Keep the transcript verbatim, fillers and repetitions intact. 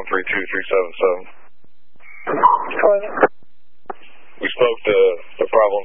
one three two three seven seven. Go ahead. We spoke to the problem